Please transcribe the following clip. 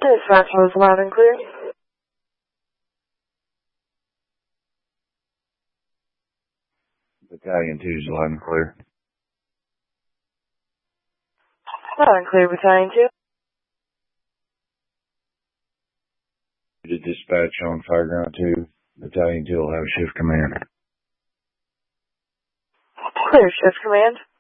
Dispatch was loud and clear. Battalion 2 is loud and clear. Loud and clear, Battalion 2. To dispatch on Fireground 2, Battalion 2 will have shift command. Clear, shift command.